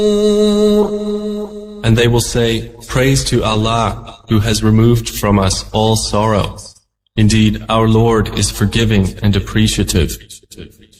And they will say, praise to Allah, who has removed from us all sorrow. Indeed, our Lord is forgiving and appreciative.